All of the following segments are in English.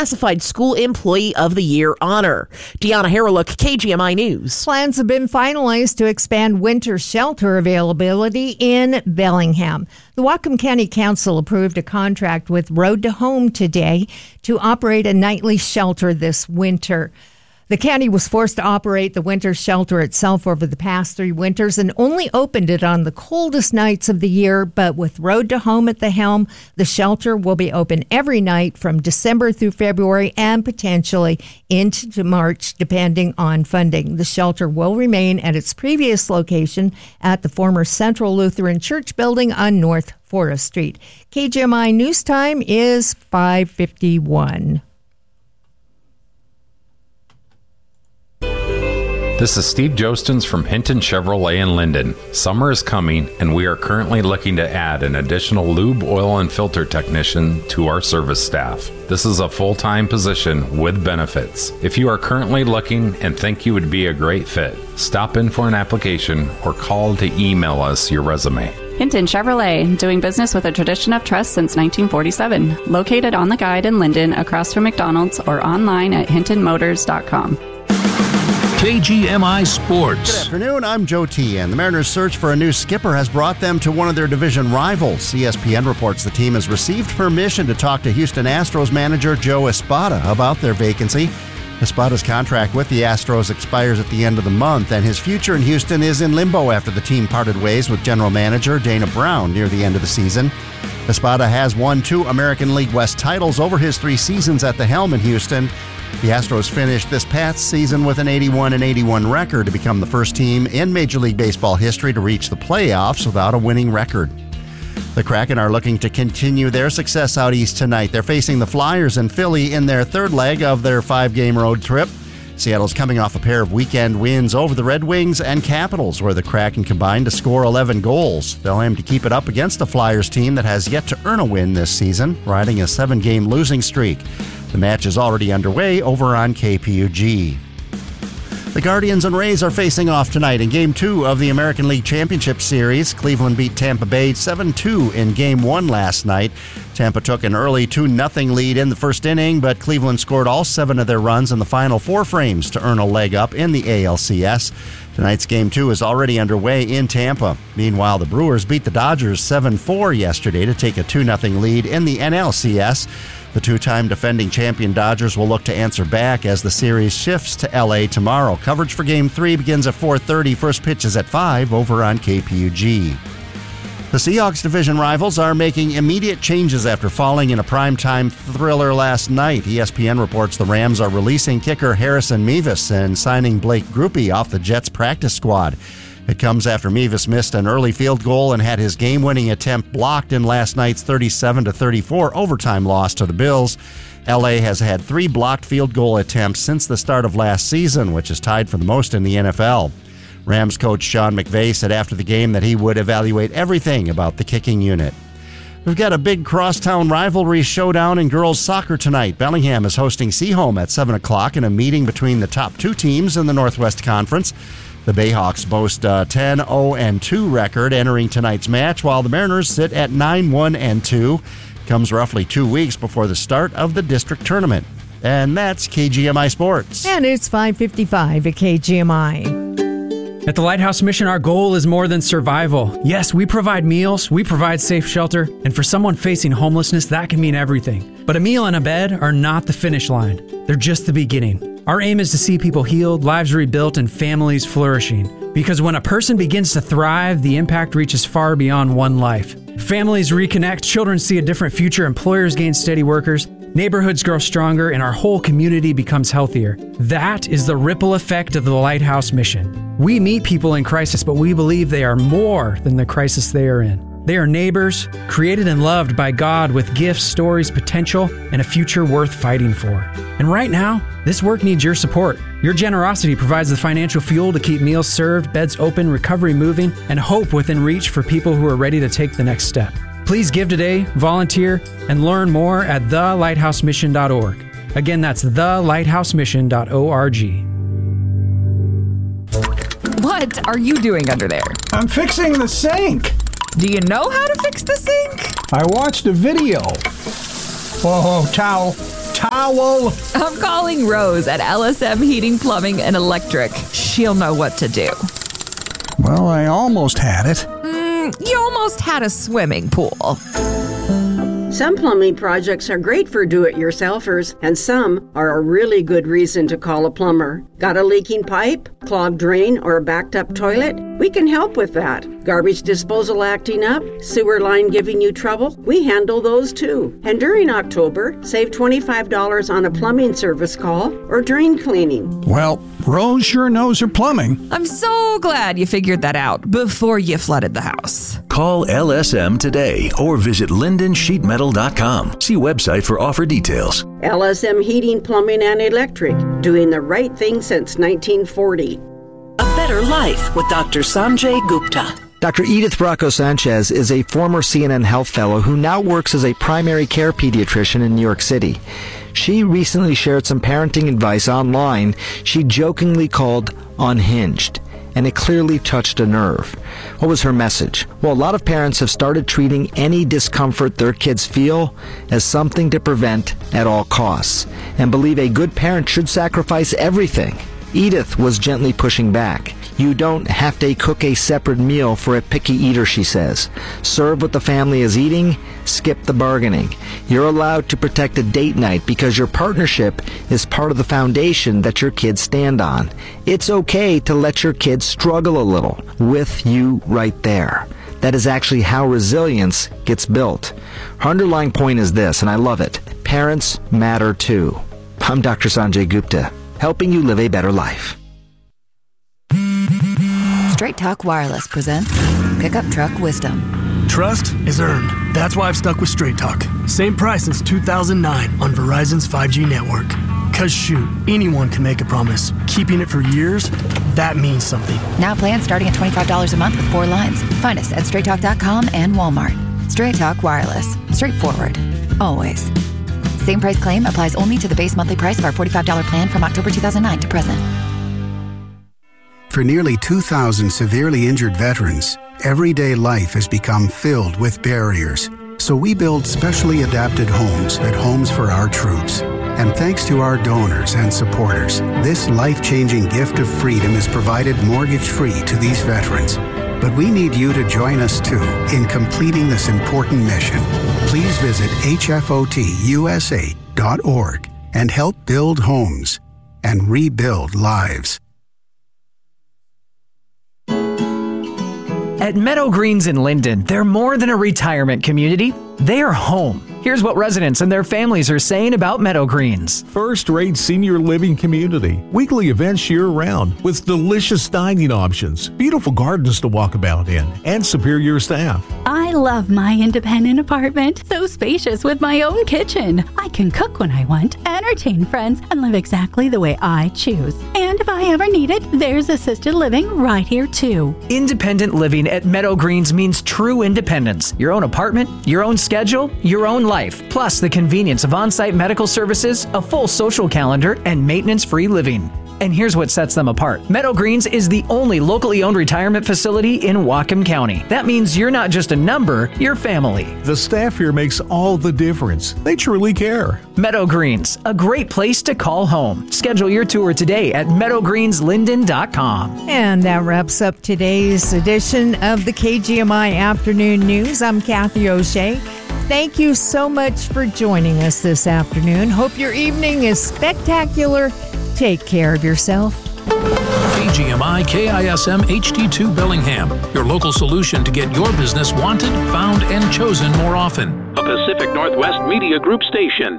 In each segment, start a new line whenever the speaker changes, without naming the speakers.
Classified School Employee of the Year honor. Deanna Harreluk, KGMI News.
Plans have been finalized to expand winter shelter availability in Bellingham. The Whatcom County Council approved a contract with Road to Home today to operate a nightly shelter this winter. The county was forced to operate the winter shelter itself over the past 3 winters and only opened it on the coldest nights of the year. But with Road to Home at the helm, the shelter will be open every night from December through February and potentially into March, depending on funding. The shelter will remain at its previous location at the former Central Lutheran Church building on North Forest Street. KGMI News Time is 5:51.
This is Steve Jostens from Hinton Chevrolet in Linden. Summer is coming, and we are currently looking to add an additional lube, oil, and filter technician to our service staff. This is a full-time position with benefits. If you are currently looking and think you would be a great fit, stop in for an application or call to email us your resume.
Hinton Chevrolet, doing business with a tradition of trust since 1947. Located on the Guide in Linden, across from McDonald's, or online at hintonmotors.com.
KGMI Sports.
Good afternoon, I'm Joe T. And the Mariners' search for a new skipper has brought them to one of their division rivals. ESPN reports the team has received permission to talk to Houston Astros manager Joe Espada about their vacancy. Espada's contract with the Astros expires at the end of the month, and his future in Houston is in limbo after the team parted ways with general manager Dana Brown near the end of the season. Espada has won 2 American League West titles over his 3 seasons at the helm in Houston. The Astros finished this past season with an 81-81 record to become the first team in Major League Baseball history to reach the playoffs without a winning record. The Kraken are looking to continue their success out east tonight. They're facing the Flyers in Philly in their 3rd leg of their 5-game road trip. Seattle's coming off a pair of weekend wins over the Red Wings and Capitals, where the Kraken combined to score 11 goals. They'll aim to keep it up against a Flyers team that has yet to earn a win this season, riding a 7-game losing streak. The match is already underway over on KPUG. The Guardians and Rays are facing off tonight in Game 2 of the American League Championship Series. Cleveland beat Tampa Bay 7-2 in Game 1 last night. Tampa took an early 2-0 lead in the first inning, but Cleveland scored all 7 of their runs in the final 4 frames to earn a leg up in the ALCS. Tonight's Game 2 is already underway in Tampa. Meanwhile, the Brewers beat the Dodgers 7-4 yesterday to take a 2-0 lead in the NLCS. The 2-time defending champion Dodgers will look to answer back as the series shifts to L.A. tomorrow. Coverage for Game 3 begins at 4:30. First pitch is at 5 over on KPUG. The Seahawks division rivals are making immediate changes after falling in a primetime thriller last night. ESPN reports the Rams are releasing kicker Harrison Mevis and signing Blake Grupe off the Jets practice squad. It comes after Mevis missed an early field goal and had his game-winning attempt blocked in last night's 37-34 overtime loss to the Bills. LA has had 3 blocked field goal attempts since the start of last season, which is tied for the most in the NFL. Rams coach Sean McVay said after the game that he would evaluate everything about the kicking unit. We've got a big crosstown rivalry showdown in girls soccer tonight. Bellingham is hosting Seaholm at 7 o'clock in a meeting between the top 2 teams in the Northwest Conference. The Bayhawks boast a 10-0-2 record entering tonight's match, while the Mariners sit at 9-1-2. Comes roughly 2 weeks before the start of the district tournament. And that's KGMI Sports.
And it's 5:55 at KGMI.
At the Lighthouse Mission, our goal is more than survival. Yes, we provide meals, we provide safe shelter, and for someone facing homelessness, that can mean everything. But a meal and a bed are not the finish line. They're just the beginning. Our aim is to see people healed, lives rebuilt, and families flourishing. Because when a person begins to thrive, the impact reaches far beyond one life. Families reconnect, children see a different future, employers gain steady workers, neighborhoods grow stronger, and our whole community becomes healthier. That is the ripple effect of the Lighthouse Mission. We meet people in crisis, but we believe they are more than the crisis they are in. They are neighbors, created and loved by God with gifts, stories, potential, and a future worth fighting for. And right now, this work needs your support. Your generosity provides the financial fuel to keep meals served, beds open, recovery moving, and hope within reach for people who are ready to take the next step. Please give today, volunteer, and learn more at thelighthousemission.org. Again, that's thelighthousemission.org.
What are you doing under there?
I'm fixing the sink.
Do you know how to fix the sink?
I watched a video. Whoa, towel. towel.
I'm calling Rose at LSM Heating, Plumbing, and Electric. She'll know what to do.
Well, I almost had it.
You almost had a swimming pool.
Some plumbing projects are great for do-it-yourselfers, and some are a really good reason to call a plumber. Got a leaking pipe, clogged drain, or a backed-up toilet? We can help with that. Garbage disposal acting up, sewer line giving you trouble? We handle those too. And during October, save $25 on a plumbing service call or drain cleaning.
Well, Rose sure knows her plumbing.
I'm so glad you figured that out before you flooded the house.
Call LSM today or visit lindensheetmetal.com. See website for offer details.
LSM Heating, Plumbing, and Electric, doing the right thing since 1940.
A Better Life with Dr. Sanjay Gupta.
Dr. Edith Bracco Sanchez is a former CNN Health Fellow who now works as a primary care pediatrician in New York City. She recently shared some parenting advice online she jokingly called unhinged, and it clearly touched a nerve. What was her message? Well, a lot of parents have started treating any discomfort their kids feel as something to prevent at all costs, and believe a good parent should sacrifice everything. Edith was gently pushing back. You don't have to cook a separate meal for a picky eater, she says. Serve what the family is eating, skip the bargaining. You're allowed to protect a date night because your partnership is part of the foundation that your kids stand on. It's okay to let your kids struggle a little with you right there. That is actually how resilience gets built. Her underlying point is this, and I love it. Parents matter too. I'm Dr. Sanjay Gupta, helping you live a better life.
Straight Talk Wireless presents Pickup Truck Wisdom.
Trust is earned. That's why I've stuck with Straight Talk. Same price since 2009 on Verizon's 5G network. Cause shoot, anyone can make a promise. Keeping it for years, that means something.
Now plans starting at $25 a month with 4 lines. Find us at straighttalk.com and Walmart. Straight Talk Wireless. Straightforward. Always. Same price claim applies only to the base monthly price of our $45 plan from October 2009 to present.
For nearly 2,000 severely injured veterans, everyday life has become filled with barriers. So we build specially adapted homes at Homes for Our Troops. And thanks to our donors and supporters, this life-changing gift of freedom is provided mortgage-free to these veterans. But we need you to join us too in completing this important mission. Please visit hfotusa.org and help build homes and rebuild lives.
At Meadow Greens in Linden, they're more than a retirement community. They are home. Here's what residents and their families are saying about Meadow Greens.
First-rate senior living community. Weekly events year-round with delicious dining options, beautiful gardens to walk about in, and superior staff.
I love my independent apartment. So spacious with my own kitchen. I can cook when I want, entertain friends, and live exactly the way I choose. And if I ever need it, there's assisted living right here too.
Independent living at Meadow Greens means true independence. Your own apartment, your own schedule, your own life, plus the convenience of on-site medical services, a full social calendar, and maintenance-free living. And here's what sets them apart. Meadow Greens is the only locally owned retirement facility in Whatcom County. That means you're not just a number, you're family.
The staff here makes all the difference. They truly care.
Meadow Greens, a great place to call home. Schedule your tour today at meadowgreenslinden.com.
And that wraps up today's edition of the KGMI Afternoon News. I'm Kathy O'Shea. Thank you so much for joining us this afternoon. Hope your evening is spectacular. Take care of yourself.
KGMI KISM HD2 Bellingham, your local solution to get your business wanted, found, and chosen more often.
A Pacific Northwest Media Group station.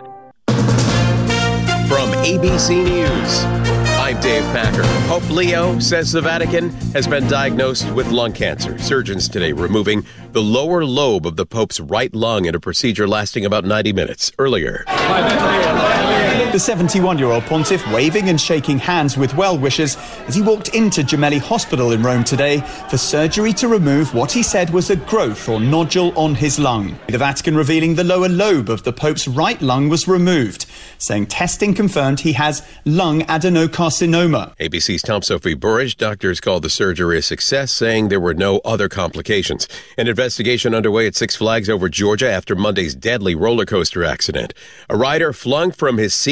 From ABC News, I'm Dave Packer. Pope Leo says the Vatican has been diagnosed with lung cancer. Surgeons today removing the lower lobe of the Pope's right lung in a procedure lasting about 90 minutes. Earlier.
The 71-year-old pontiff waving and shaking hands with well-wishers as he walked into Gemelli Hospital in Rome today for surgery to remove what he said was a growth or nodule on his lung. The Vatican revealing the lower lobe of the Pope's right lung was removed, saying testing confirmed he has lung adenocarcinoma.
ABC's Tom Sophie Burridge. Doctors called the surgery a success, saying there were no other complications. An investigation underway at Six Flags over Georgia after Monday's deadly roller coaster accident. A rider flung from his seat